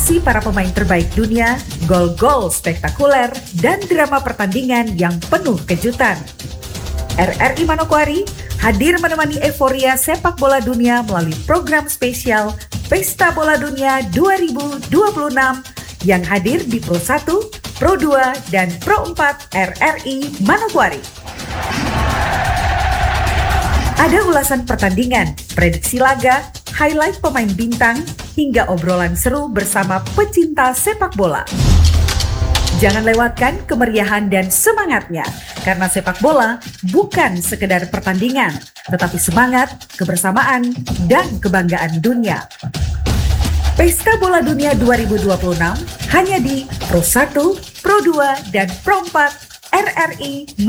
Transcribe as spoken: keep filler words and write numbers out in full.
aksi para pemain terbaik dunia, gol-gol spektakuler, dan drama pertandingan yang penuh kejutan. R R I Manokwari hadir menemani euforia sepak bola dunia melalui program spesial Pesta Bola Dunia dua ribu dua puluh enam yang hadir di Pro satu, Pro dua, dan Pro empat R R I Manokwari. Ada ulasan pertandingan, prediksi laga, highlight pemain bintang, hingga obrolan seru bersama pecinta sepak bola. Jangan lewatkan kemeriahan dan semangatnya, karena sepak bola bukan sekedar pertandingan, tetapi semangat, kebersamaan, dan kebanggaan dunia. Pesta Bola Dunia dua ribu dua puluh enam hanya di Pro satu, Pro dua, dan Pro empat R R I